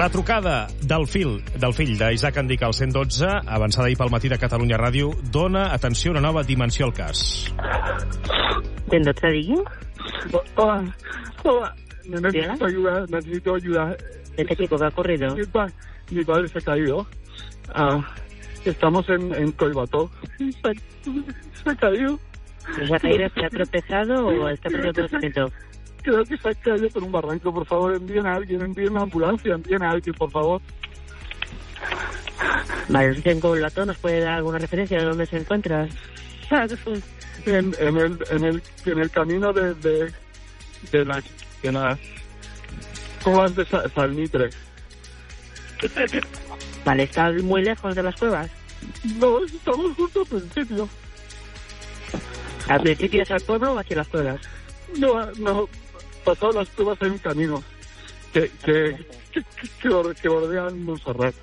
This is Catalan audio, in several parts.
La trucada del fill d'Isaac Andic al 112, avançada ahir pel matí de Catalunya Ràdio, dona, atenció, una nova dimensió al cas. 112, digui. Hola. Necesito ayuda. Este chico que ha corrido. Mi padre se ha caído. Estamos en Coibató. Se ha caído. ¿Se ha caído, se ha tropezado o está perdiendo conocimiento? Creo que se ha caído por un barranco. Por favor, envíen a alguien, envíen una ambulancia, envíen a alguien, por favor. Vale, en Coibató, ¿nos puede dar alguna referencia de dónde se encuentra? En el camino de las cuevas de Salnitre. Vale, ¿está muy lejos de las cuevas? No, estamos justo al principio. ¿Al principio es al pueblo o hacia las cuevas? No, pasado las cuevas hay un camino que bordean Montserrat.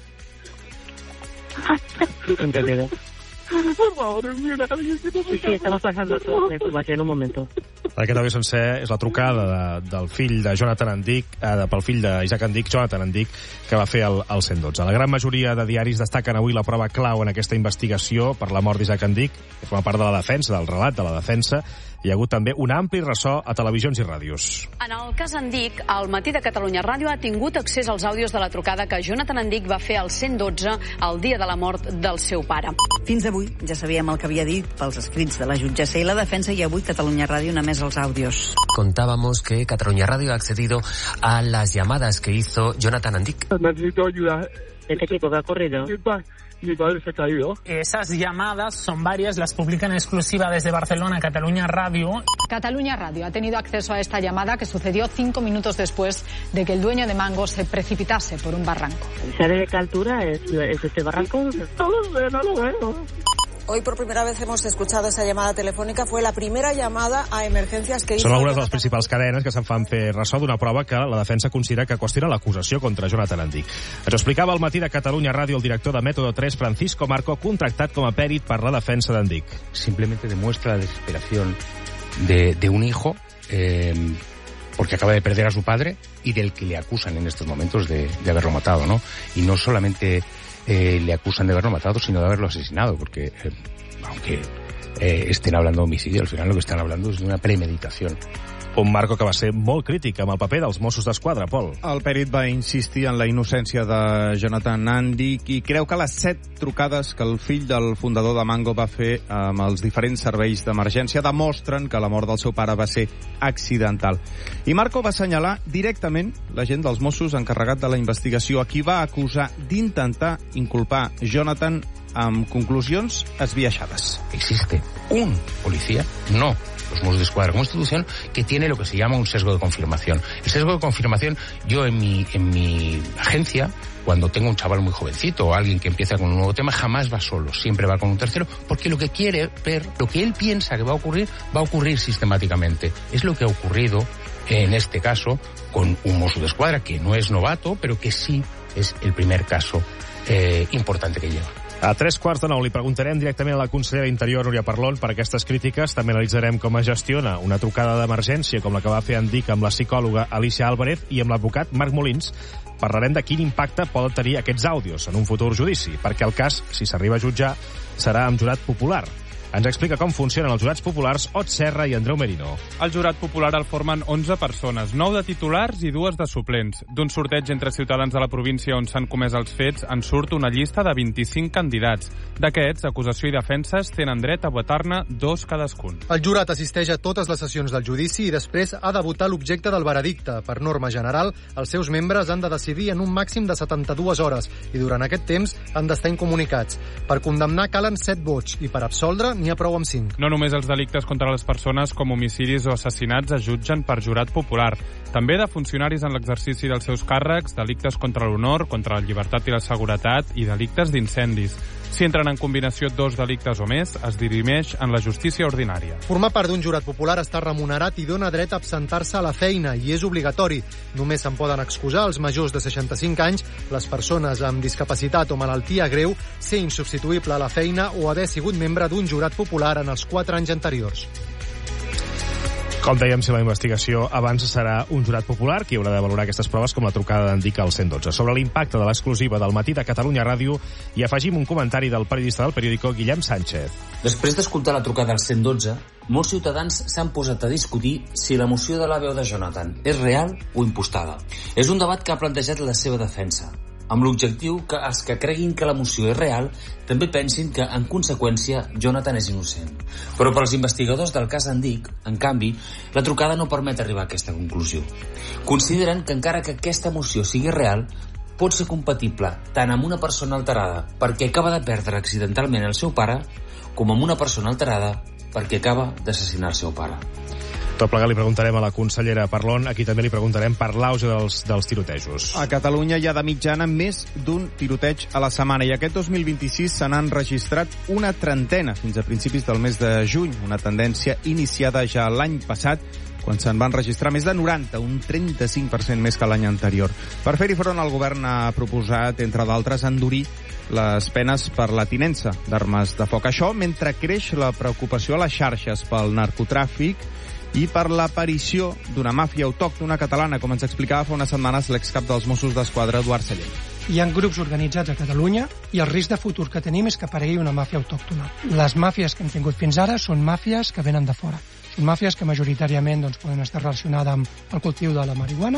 Entendido. Por favor, mira, Sí, estamos pasando toda la informació en un momento. Aquest audio sencer és la trucada del fill de Jonathan Andic, pel fill d'Isaac Andic, Jonathan Andic, que va fer el 112. La gran majoria de diaris destaquen avui la prova clau en aquesta investigació per la mort d'Isaac Andic, que forma part de la defensa, del relat de la defensa. Hi ha hagut també un ampli ressò a televisions i ràdios. En el cas Andic, el Matí de Catalunya Ràdio ha tingut accés als àudios de la trucada que Jonathan Andic va fer al 112 el dia de la mort del seu pare. Fins avui ja sabíem el que havia dit pels escrits de la jutgessa i la defensa, i avui Catalunya Ràdio n'ha emès els àudios. Contábamos que Catalunya Radio ha accedido a las llamadas que hizo Jonathan Andic. Necesito ayuda. Este chico que ha corrido. Mi padre se ha caído. Esas llamadas son varias, las publica en exclusiva desde Barcelona Catalunya Radio. Catalunya Radio ha tenido acceso a esta llamada que sucedió 5 minutos después de que el dueño de Mango se precipitase por un barranco. ¿Sabe de qué altura es este barranco? No lo veo. Hoy por primera vez hemos escuchado esa llamada telefónica. Fue la primera llamada a emergencias que hizo... Són algunes de les principals cadenes que se'n fan fer ressò d'una prova que la defensa considera que qüestiona l'acusació contra Jonathan Andic. Ens ho explicava al Matí de Catalunya Ràdio el director de Método 3, Francisco Marco, contractat com a pèrit per la defensa d'Andic. Simplemente demuestra la desesperación de un hijo porque acaba de perder a su padre y del que le acusan en estos momentos de haberlo matado, ¿no? Y no solamente le acusan de haberlo matado, sino de haberlo asesinado, porque aunque estén hablando de homicidio, al final lo que están hablando es de una premeditación. Un Marco que va ser molt crític amb el paper dels Mossos d'Esquadra, Pol. El pèrit va insistir en la innocència de Jonathan Andic i creu que les 7 trucades que el fill del fundador de Mango va fer amb els diferents serveis d'emergència demostren que la mort del seu pare va ser accidental. I Marco va assenyalar directament l'agent dels Mossos encarregat de la investigació, a qui va acusar d'intentar inculpar Jonathan amb conclusions esbiaixades. Existe un policía, no los Mossos d'Esquadra como institución, que tiene lo que se llama un sesgo de confirmación. El sesgo de confirmación, yo en mi agencia, cuando tengo un chaval muy jovencito o alguien que empieza con un nuevo tema, jamás va solo, siempre va con un tercero, porque lo que quiere ver, lo que él piensa que va a ocurrir sistemáticamente. Es lo que ha ocurrido en este caso con un Mosso d'Esquadra que no es novato, pero que sí es el primer caso importante que lleva. A 9:15 li preguntarem directament a la consellera d'Interior, Núria Parlon, per aquestes crítiques. També analitzarem com es gestiona una trucada d'emergència com la que va fer Andic amb la psicòloga Alicia Álvarez i amb l'advocat Marc Molins. Parlarem de quin impacte poden tenir aquests àudios en un futur judici, perquè el cas, si s'arriba a jutjar, serà amb jurat popular. Ens explica com funcionen els jurats populars Ot Serra i Andreu Merino. El jurat popular el formen 11 persones, 9 de titulars i 2 de suplents. D'un sorteig entre ciutadans de la província on s'han comès els fets, en surt una llista de 25 candidats. D'aquests, acusació i defenses tenen dret a votar-ne 2 cadascun. El jurat assisteix a totes les sessions del judici i després ha de votar l'objecte del veredicte. Per norma general, els seus membres han de decidir en un màxim de 72 hores i durant aquest temps han d'estar incomunicats. Per condemnar calen 7 vots i per absoldre n'hi ha prou amb 5. No només els delictes contra les persones com homicidis o assassinats es jutgen per jurat popular. També de funcionaris en l'exercici dels seus càrrecs, delictes contra l'honor, contra la llibertat i la seguretat i delictes d'incendis. Si entren en combinació 2 delictes o més, es dirimeix en la justícia ordinària. Formar part d'un jurat popular està remunerat i dona dret a absentar-se a la feina i és obligatori. Només se'n poden excusar els majors de 65 anys, les persones amb discapacitat o malaltia greu, ser insubstituïble a la feina o haver sigut membre d'un jurat popular en els 4 anys anteriors. Com dèiem, si la investigació avança serà un jurat popular qui haurà de valorar aquestes proves com la trucada d'Andic al 112. Sobre l'impacte de l'exclusiva del Matí de Catalunya Ràdio hi afegim un comentari del periodista del periòdico Guillem Sánchez. Després d'escoltar la trucada al 112, molts ciutadans s'han posat a discutir si la moció de la veu de Jonathan és real o impostada. És un debat que ha plantejat la seva defensa, amb l'objectiu que els que creguin que la moció és real també pensin que, en conseqüència, Jonathan és innocent. Però per als investigadors del cas Andic, en canvi, la trucada no permet arribar a aquesta conclusió. Consideren que encara que aquesta moció sigui real, pot ser compatible tant amb una persona alterada perquè acaba de perdre accidentalment el seu pare, com amb una persona alterada perquè acaba d'assassinar el seu pare. Tot plegat li preguntarem a la consellera Parlon, a qui també li preguntarem per l'auge dels tirotejos. A Catalunya hi ha de mitjana més d'un tiroteig a la setmana i aquest 2026 se n'han registrat una trentena fins a principis del mes de juny, una tendència iniciada ja l'any passat quan se'n van registrar més de 90, un 35% més que l'any anterior. Per fer-hi front, el govern ha proposat, entre d'altres, endurir les penes per la tinença d'armes de foc. Això mentre creix la preocupació a les xarxes pel narcotràfic i per l'aparició d'una màfia autòctona catalana, com ens explicava fa unes setmanes l'excap dels Mossos d'Esquadra, Eduard Sallent. Hi ha grups organitzats a Catalunya i el risc de futur que tenim és que aparegui una màfia autòctona. Les màfies que hem tingut fins ara són màfies que venen de fora. Són màfies que majoritàriament poden estar relacionades amb el cultiu de la marihuana.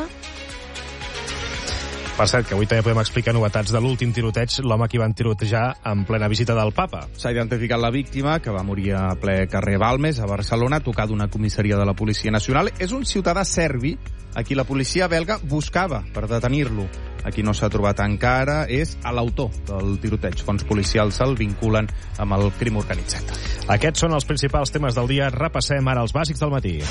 Per cert, que avui també podem explicar novetats de l'últim tiroteig, l'home que van tirotejar en plena visita del papa. S'ha identificat la víctima, que va morir a ple carrer Balmes, a Barcelona, a tocar d'una comissaria de la Policia Nacional. És un ciutadà serbi a qui la policia belga buscava per detenir-lo. A qui no s'ha trobat encara és a l'autor del tiroteig. Fons policials se'l vinculen amb el crim organitzat. Aquests són els principals temes del dia. Repassem ara els bàsics del matí.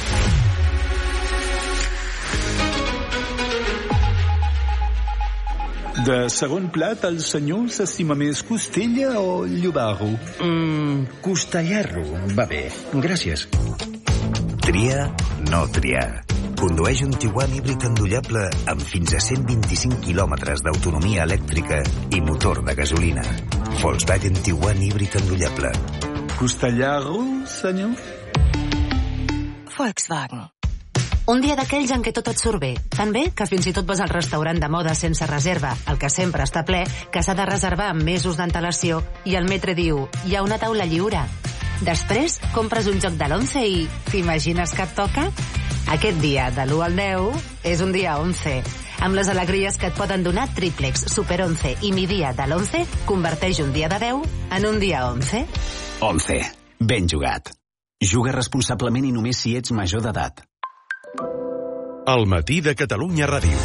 De segon plat, el senyor s'estima més costella o llobarro? Costellar-lo, va bé. Gràcies. Tria, no triar. Condueix un Tiguan híbrid endollable amb fins a 125 quilòmetres d'autonomia elèctrica i motor de gasolina. Volkswagen Tiguan híbrid endollable. Costellar-lo, senyor? Volkswagen. Un dia d'aquells en què tot et surt bé. Tan bé que fins i tot vas al restaurant de moda sense reserva, el que sempre està ple, que s'ha de reservar amb mesos d'antelació, i el metre diu, hi ha una taula lliure. Després, compres un joc de l'11 i t'imagines que et toca? Aquest dia, de l'1 al 10, és un dia 11. Amb les alegries que et poden donar Triplex, Super 11 i Mi Dia de l'11, converteix un dia de 10 en un dia 11. 11. Ben jugat. Juga responsablement i només si ets major d'edat. El matí de Catalunya Ràdio.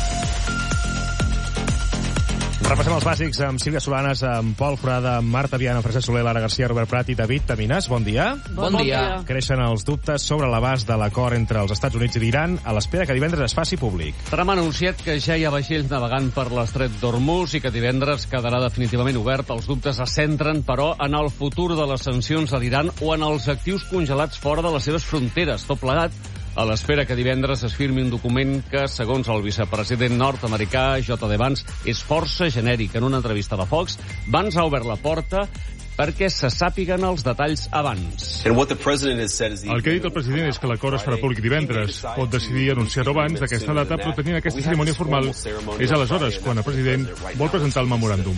Repassem els bàsics amb Sílvia Solanes, amb Pol Forada, amb Marta Viana, Francesc Soler, Lara Garcia, Robert Prat i David Taminas. Bon dia. Bon dia. Creixen els dubtes sobre l'abast de l'acord entre els Estats Units i l'Iran a l'espera que divendres es faci públic. Trump ha anunciat que ja hi ha vaixells navegant per l'estret d'Hormuz i que divendres quedarà definitivament obert. Els dubtes es centren, però, en el futur de les sancions a l'Iran o en els actius congelats fora de les seves fronteres. Tot plegat a l'espera que divendres es firmi un document que, segons el vicepresident nord-americà J.D. Vance, és força genèric. En una entrevista de Fox, Vance ha obert la porta perquè se sàpiguen els detalls abans. El que ha dit el president és que l'acord es farà públic divendres. Pot decidir anunciar-ho abans d'aquesta data, però tenint aquesta cerimònia formal és aleshores quan el president vol presentar el memoràndum.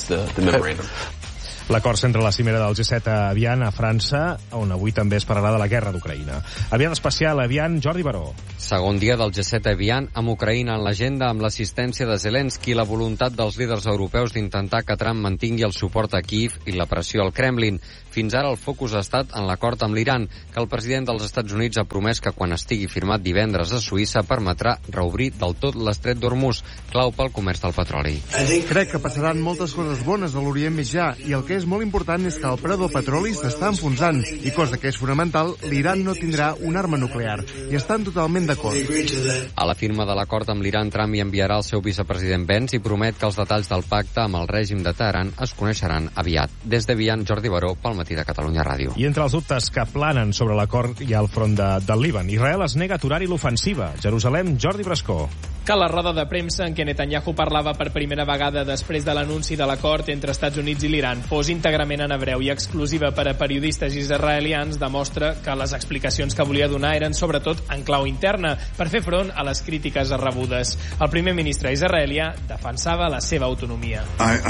L'acord centra la cimera del G7 a Evian, a França, on avui també es parlarà de la guerra d'Ucraïna. Aviat especial a Evian, Jordi Baró. Segon dia del G7 a Evian, amb Ucraïna en l'agenda, amb l'assistència de Zelensky i la voluntat dels líders europeus d'intentar que Trump mantingui el suport a Kyiv i la pressió al Kremlin. Fins ara el focus ha estat en l'acord amb l'Iran, que el president dels Estats Units ha promès que quan estigui firmat divendres a Suïssa permetrà reobrir del tot l'estret d'Hormuz, clau pel comerç del petroli. Crec que passaran moltes coses bones a l'Orient Mitjà i el que és molt important és que el preu del petroli s'està enfonsant i, cosa que és fonamental, l'Iran no tindrà una arma nuclear i estan totalment d'acord. A la firma de l'acord amb l'Iran, Trump hi enviarà el seu vicepresident Pence i promet que els detalls del pacte amb el règim de Teheran es coneixeran aviat. Des d'Evian, Jordi Baró, pel matí de Catalunya Ràdio. I entre els dubtes que planen sobre l'acord hi ha el front del Líban. Israel es nega a aturar-hi l'ofensiva. Jerusalem, Jordi Brascó. que la roda de premsa en què Netanyahu parlava per primera vegada després de l'anunci de l'acord entre Estats Units i l'Iran fos íntegrament en hebreu i exclusiva per a periodistes israelians demostra que les explicacions que volia donar eren sobretot en clau interna per fer front a les crítiques rebudes. El primer ministre israelià defensava la seva autonomia.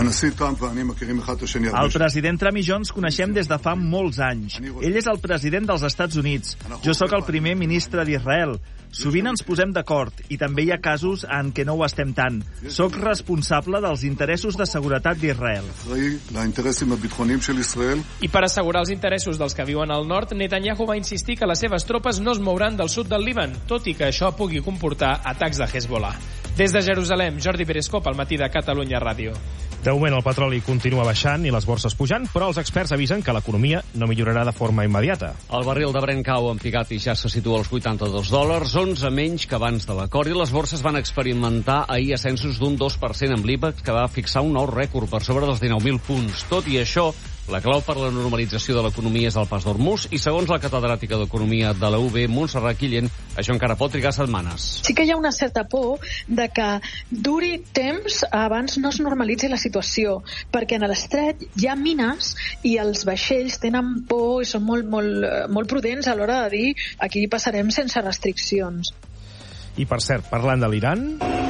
El president Trump i jo ens coneixem des de fa molts anys. Ell és el president dels Estats Units. Jo sóc el primer ministre d'Israel. Sovint ens posem d'acord i també hi ha casos en què no ho estem tant. Soc responsable dels interessos de seguretat d'Israel. I per assegurar els interessos dels que viuen al nord, Netanyahu va insistir que les seves tropes no es mouran del sud del Líban, tot i que això pugui comportar atacs de Hezbollah. Des de Jerusalem, Jordi Perescop, al matí de Catalunya Ràdio. De moment el petroli continua baixant i les borses pujant, però els experts avisen que l'economia no millorarà de forma immediata. El barril de Brent cau en picat i ja se situa als $82, 11 menys que abans de l'acord, i les borses van experimentar ahir ascensos d'un 2% amb l'IBEX, que va fixar un nou rècord per sobre dels 19.000 punts. Tot i això, la clau per la normalització de l'economia és el pas d'Hormuz i, segons la catedràtica d'Economia de la UB, Montserrat Quillén, això encara pot trigar setmanes. Sí que hi ha una certa por de que duri temps abans no es normalitzi la situació, perquè en l'estret hi ha mines i els vaixells tenen por i són molt prudents a l'hora de dir aquí passarem sense restriccions. I, per cert, parlant de l'Iran,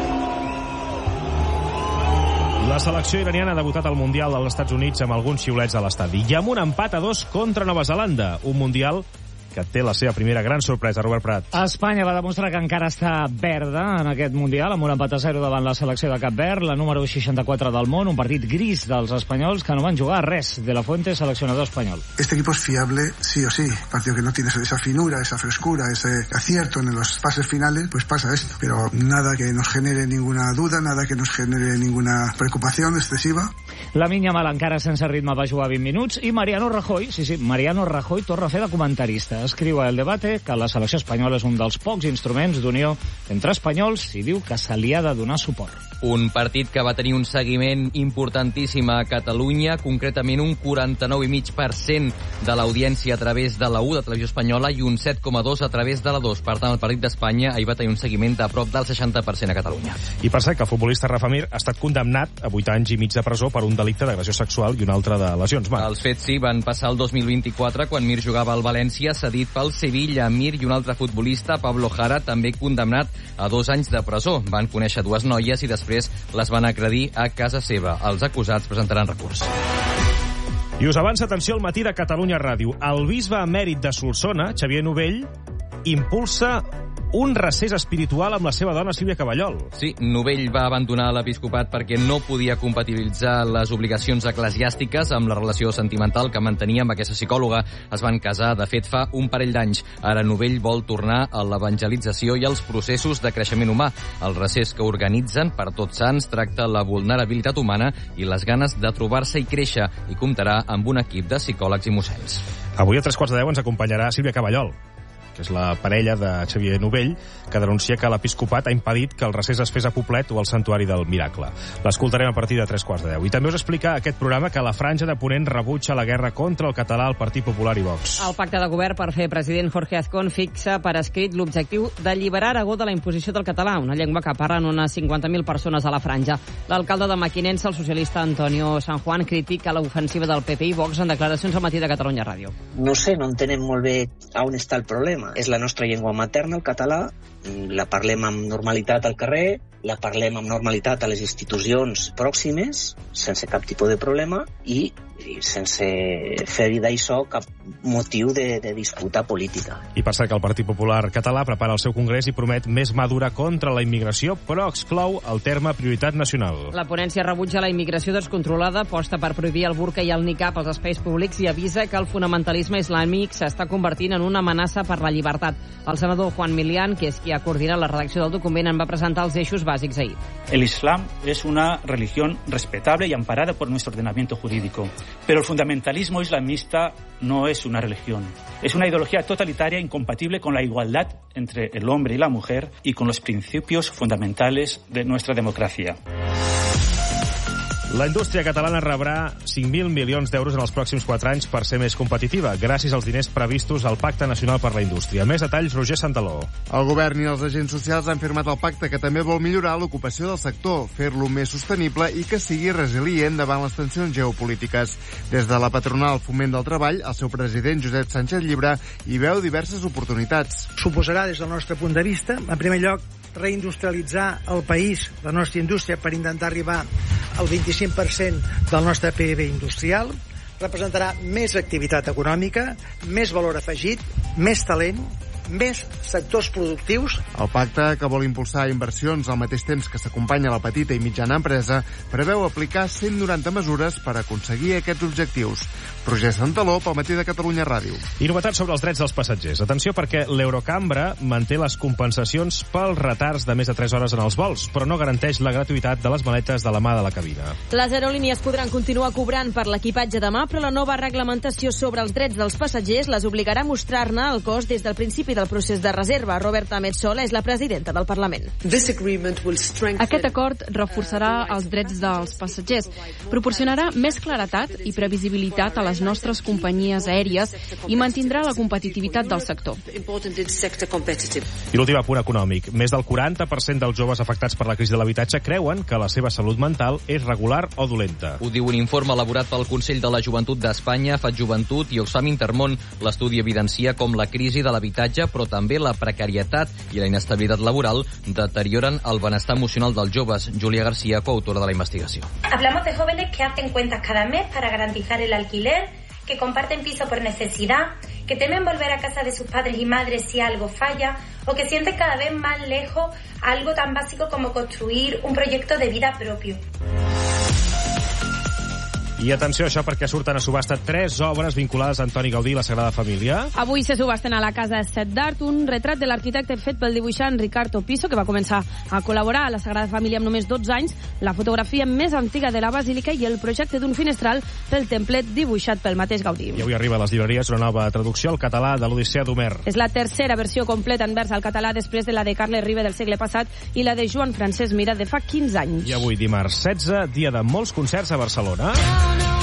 la selecció iraniana ha debutat al Mundial dels Estats Units amb alguns xiulets a l'estadi i amb un empat a 2 contra Nova Zelanda, un Mundial que té la seva primera gran sorpresa. Robert Prat. Espanya va demostrar que encara està verda en aquest Mundial, amb un empat a 0 davant la selecció de Cap Verd, la número 64 del món, un partit gris dels espanyols que no van jugar res. De la Fuente, seleccionador espanyol. Este equipo es fiable sí o sí. Partido que no tiene esa finura, esa frescura, ese acierto en los pases finales, pues pasa esto. Pero nada que nos genere ninguna duda, nada que nos genere ninguna preocupación excesiva. La Yamal encara sense ritme va jugar 20 minuts i Mariano Rajoy, Mariano Rajoy torna a fer de comentarista. Escriu a El Debate que la selecció espanyola és un dels pocs instruments d'unió entre espanyols i diu que se li ha de donar suport. Un partit que va tenir un seguiment importantíssim a Catalunya, concretament un 49,5% de l'audiència a través de la 1 de Televisió Espanyola i un 7,2% a través de la 2. Per tant, el partit d'Espanya ahir va tenir un seguiment de prop del 60% a Catalunya. I per cert que el futbolista Rafa Mir ha estat condemnat a 8 anys i mig de presó per un delicte d'agressió sexual i un altre de lesions. Els fets sí van passar el 2024 quan Mir jugava al València, cedit pel Sevilla. Mir i un altre futbolista, Pablo Jara, també condemnat a 2 anys de presó. Van conèixer 2 noies i després les van agredir a casa seva. Els acusats presentaran recurs. I us avança, atenció, al matí de Catalunya Ràdio. El bisbe emèrit de Solsona, Xavier Novell, impulsa un recés espiritual amb la seva dona Sílvia Caballol. Sí, Novell va abandonar l'episcopat perquè no podia compatibilitzar les obligacions eclesiàstiques amb la relació sentimental que mantenia amb aquesta psicòloga. Es van casar, de fet, fa un parell d'anys. Ara Novell vol tornar a l'evangelització i als processos de creixement humà. El recés que organitzen per Tots Sants tracta la vulnerabilitat humana i les ganes de trobar-se i créixer, i comptarà amb un equip de psicòlegs i mossens. Avui a 3:15 ens acompanyarà Sílvia Caballol, que és la parella de Xavier Novell, que denuncia que l'episcopat ha impedit que el recés es fes a Poblet o al Santuari del Miracle. L'escoltarem a partir de 3:15. I també us explica aquest programa que la Franja de Ponent rebutja la guerra contra el català al Partit Popular i Vox. El pacte de govern per fer president Jorge Azcón fixa per escrit l'objectiu d'alliberar Aragó de la imposició del català, una llengua que parlen unes 50.000 persones a la Franja. L'alcalde de Mequinensa, el socialista Antonio San Juan, critica l'ofensiva del PP i Vox en declaracions al matí de Catalunya Ràdio. No sé, no entenem molt bé on està el problema. És la nostra llengua materna, el català, la parlem amb normalitat al carrer, la parlem amb normalitat a les institucions pròximes, sense cap tipus de problema, i sense fer d'això cap motiu de disputa política. I per cert que el Partit Popular català prepara el seu congrés i promet més mà dura contra la immigració, però exclou el terme prioritat nacional. La ponència rebutja la immigració descontrolada, aposta per prohibir el burca i el niqab als espais públics i avisa que el fonamentalisme islàmic s'està convertint en una amenaça per la llibertat. El senador Juan Milián, que és qui ha coordinat la redacció del document, en va presentar els eixos bàsics ahir. El Islam es una religión respetable y amparada por nuestro ordenamiento jurídico. Pero el fundamentalismo islamista no es una religión. Es una ideología totalitaria incompatible con la igualdad entre el hombre y la mujer y con los principios fundamentales de nuestra democracia. La indústria catalana rebrà 5.000 milions d'euros en els pròxims 4 anys per ser més competitiva, gràcies als diners previstos al Pacte Nacional per la Indústria. Més detalls, Roger Santaló. El govern i els agents socials han firmat el pacte que també vol millorar l'ocupació del sector, fer-lo més sostenible i que sigui resilient davant les tensions geopolítiques. Des de la patronal Foment del Treball, el seu president, Josep Sánchez Llibre, hi veu diverses oportunitats. Suposarà, des del nostre punt de vista, en primer lloc, reindustrialitzar el país, la nostra indústria, per intentar arribar al 25% del nostre PIB industrial. Representarà més activitat econòmica, més valor afegit, més talent, més sectors productius. El pacte, que vol impulsar inversions al mateix temps que s'acompanya la petita i mitjana empresa, preveu aplicar 190 mesures per aconseguir aquests objectius. Roger Santaló, pel Matí de Catalunya Ràdio. I novetats sobre els drets dels passatgers. Atenció, perquè l'Eurocambra manté les compensacions pels retards de més de 3 hores en els vols, però no garanteix la gratuïtat de les maletes de la mà de la cabina. Les aerolínies podran continuar cobrant per l'equipatge demà, però la nova reglamentació sobre els drets dels passatgers les obligarà a mostrar-ne el cost des del principi del procés de reserva. Roberta Metsola és la presidenta del Parlament. Aquest acord reforçarà els drets dels passatgers, proporcionarà més claretat i previsibilitat a les nostres companyies aèries i mantindrà la competitivitat del sector. I l'últim apunt econòmic. Més del 40% dels joves afectats per la crisi de l'habitatge creuen que la seva salut mental és regular o dolenta. Ho diu un informe elaborat pel Consell de la Joventut d'Espanya, Fat Joventut i Oxfam Intermón. L'estudi evidencia com la crisi de l'habitatge, però també la precarietat i la inestabilitat laboral deterioren el benestar emocional dels joves. Júlia García, coautora de la investigació. Hablamos de jóvenes que hacen cuentas cada mes para garantizar el alquiler, que comparten piso por necesidad, que temen volver a casa de sus padres y madres si algo falla, o que sienten cada vez más lejos algo tan básico como construir un proyecto de vida propio. I atenció a això, perquè surten a subhasta 3 obres vinculades a Antoni Gaudí i la Sagrada Família. Avui se subhasten a la Casa Set d'Art un retrat de l'arquitecte fet pel dibuixant Ricardo Piso, que va començar a col·laborar a la Sagrada Família amb només 12 anys, la fotografia més antiga de la Basílica i el projecte d'un finestral pel templet dibuixat pel mateix Gaudí. I avui arriba a les llibreries una nova traducció al català de l'Odissea d'Homer. És la tercera versió completa en vers al català després de la de Carles Riba del segle passat i la de Joan Francesc Mira de fa 15 anys. I avui, dimarts 16, dia de molts concerts a Barcelona.